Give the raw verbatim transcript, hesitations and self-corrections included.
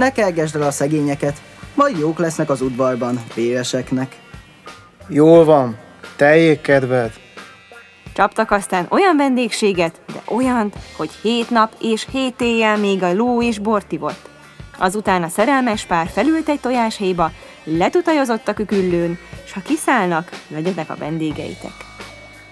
Ne kergesd el a szegényeket, majd jók lesznek az udvarban, véreseknek. Jól van, teljék kedved. Csaptak aztán olyan vendégséget, de olyant, hogy hét nap és hét éjjel még a ló is bort ivott. Azután a szerelmes pár felült egy tojáshéjba, letutajozott a küküllőn, s ha kiszállnak, legyenek a vendégeitek.